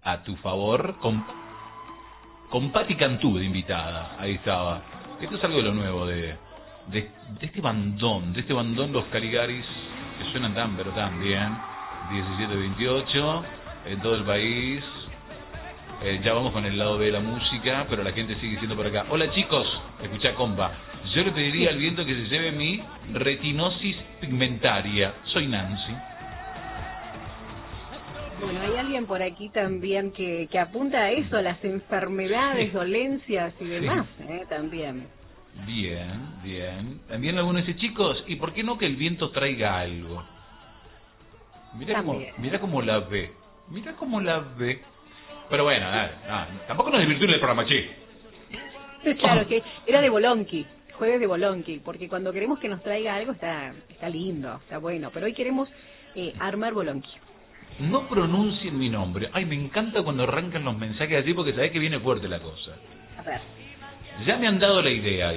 a tu favor con Patti Cantú de invitada. Ahí estaba. Esto es algo de lo nuevo de este bandón, los Caligaris, que suenan tan pero tan bien. 17-28 en todo el país. Ya vamos con el lado B de la música, pero la gente sigue diciendo por acá: hola chicos, escuchá compa, yo le pediría al viento que se lleve mi retinosis pigmentaria. Soy Nancy. Bueno, hay alguien por aquí también que apunta a eso, a las enfermedades, dolencias y demás, también. Bien. También algunos dicen: chicos, ¿y por qué no que el viento traiga algo? Mira cómo la ve. Pero bueno, tampoco nos divirtió en el programa, che. Claro, que era de Bolonqui, jueves de Bolonqui, porque cuando queremos que nos traiga algo está lindo, está bueno, pero hoy queremos armar Bolonqui. No pronuncien mi nombre. Ay, me encanta cuando arrancan los mensajes así, porque sabés que viene fuerte la cosa. A ver. Ya me han dado la idea.